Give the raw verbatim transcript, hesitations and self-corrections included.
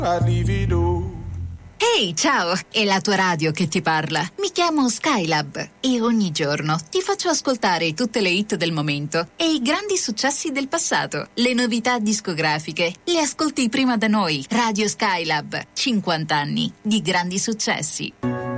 I'd leave it all. Ehi, ciao! È la tua radio che ti parla. Mi chiamo Skylab e ogni giorno ti faccio ascoltare tutte le hit del momento e i grandi successi del passato. Le novità discografiche le ascolti prima da noi. Radio Skylab, cinquanta anni di grandi successi.